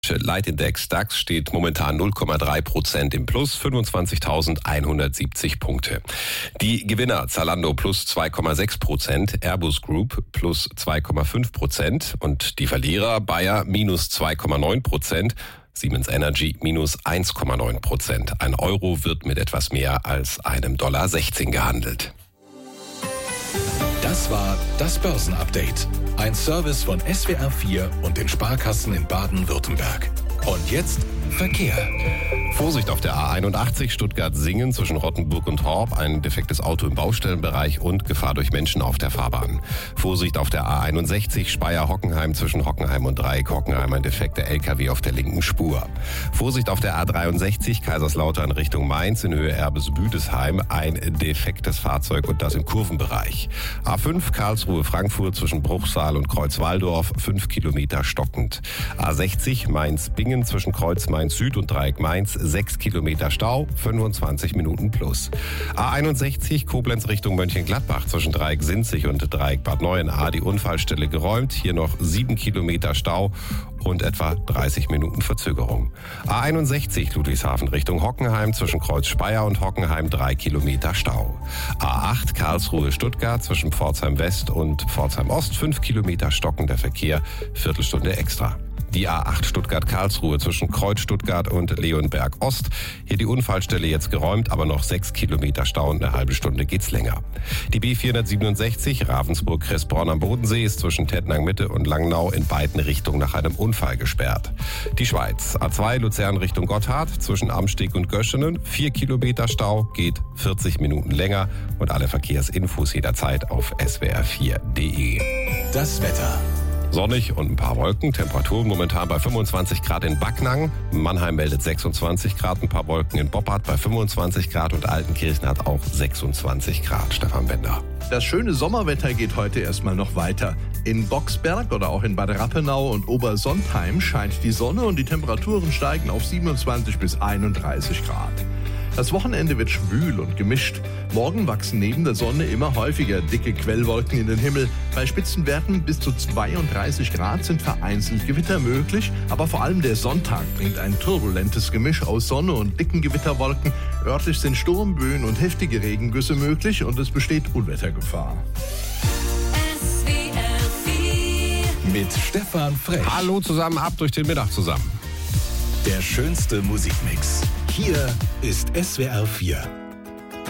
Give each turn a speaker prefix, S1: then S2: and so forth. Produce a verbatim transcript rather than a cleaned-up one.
S1: Leitindex DAX steht momentan null Komma drei Prozent im Plus, fünfundzwanzigtausendeinhundertsiebzig Punkte. Die Gewinner: Zalando plus zwei Komma sechs Prozent, Airbus Group plus zwei Komma fünf Prozent und die Verlierer: Bayer minus zwei Komma neun Prozent, Siemens Energy minus eins Komma neun Prozent. Ein Euro wird mit etwas mehr als einem Dollar sechzehn gehandelt.
S2: Das war das Börsenupdate. Ein Service von S W R vier und den Sparkassen in Baden-Württemberg. Und jetzt Verkehr.
S1: Vorsicht auf der A einundachtzig Stuttgart-Singen zwischen Rottenburg und Horb, ein defektes Auto im Baustellenbereich und Gefahr durch Menschen auf der Fahrbahn. Vorsicht auf der A einundsechzig Speyer-Hockenheim zwischen Hockenheim und Dreieck-Hockenheim, ein defekter L K W auf der linken Spur. Vorsicht auf der A dreiundsechzig Kaiserslautern Richtung Mainz in Höhe Erbes-Büdesheim, ein defektes Fahrzeug und das im Kurvenbereich. A fünf Karlsruhe-Frankfurt zwischen Bruchsal und Kreuz-Walldorf, fünf Kilometer stockend. A sechzig Mainz-Bingen zwischen Kreuz Mainz Süd und Dreieck Mainz, sechs Kilometer Stau, fünfundzwanzig Minuten plus. A einundsechzig Koblenz Richtung Mönchengladbach zwischen Dreieck Sinzig und Dreieck Bad Neuenahr, die Unfallstelle geräumt, hier noch sieben Kilometer Stau und etwa dreißig Minuten Verzögerung. A einundsechzig Ludwigshafen Richtung Hockenheim zwischen Kreuz Speyer und Hockenheim, drei Kilometer Stau. A acht Karlsruhe Stuttgart zwischen Pforzheim West und Pforzheim Ost, fünf Kilometer stockender Verkehr, Viertelstunde extra. Die A acht Stuttgart-Karlsruhe zwischen Kreuz Stuttgart und Leonberg Ost. Hier die Unfallstelle jetzt geräumt, aber noch sechs Kilometer Stau und eine halbe Stunde geht's länger. Die B vierhundertsiebenundsechzig Ravensburg-Kressbronn am Bodensee ist zwischen Tettnang Mitte und Langnau in beiden Richtungen nach einem Unfall gesperrt. Die Schweiz: A zwei Luzern Richtung Gotthard zwischen Amsteg und Göschenen, vier Kilometer Stau, geht vierzig Minuten länger und alle Verkehrsinfos jederzeit auf S W R vier Punkt de.
S2: Das Wetter.
S1: Sonnig und ein paar Wolken, Temperaturen momentan bei fünfundzwanzig Grad in Backnang. Mannheim meldet sechsundzwanzig Grad, ein paar Wolken in Boppard bei fünfundzwanzig Grad und Altenkirchen hat auch sechsundzwanzig Grad. Stefan Bender.
S3: Das schöne Sommerwetter geht heute erstmal noch weiter. In Boxberg oder auch in Bad Rappenau und Obersontheim scheint die Sonne und die Temperaturen steigen auf siebenundzwanzig bis einunddreißig Grad. Das Wochenende wird schwül und gemischt. Morgen wachsen neben der Sonne immer häufiger dicke Quellwolken in den Himmel. Bei Spitzenwerten bis zu zweiunddreißig Grad sind vereinzelt Gewitter möglich. Aber vor allem der Sonntag bringt ein turbulentes Gemisch aus Sonne und dicken Gewitterwolken. Örtlich sind Sturmböen und heftige Regengüsse möglich und es besteht Unwettergefahr.
S2: S W R vier mit Stefan Frech.
S1: Hallo zusammen, ab durch den Mittag zusammen.
S2: Der schönste Musikmix. Hier ist S W R vier.